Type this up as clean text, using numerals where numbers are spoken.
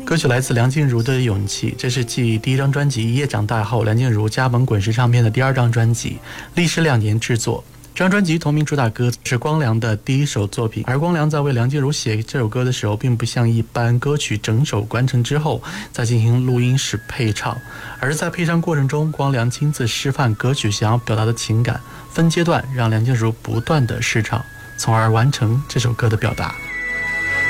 歌曲来自梁静茹的《勇气》，这是继第一张专辑《一夜长大》后，梁静茹加盟滚石唱片的第二张专辑，历时2年制作。这张专辑同名主打歌是光良的第一首作品，而光良在为梁静茹写这首歌的时候，并不像一般歌曲整首完成之后再进行录音室配唱，而在配唱过程中，光良亲自示范歌曲想要表达的情感，分阶段让梁静茹不断的试唱，从而完成这首歌的表达。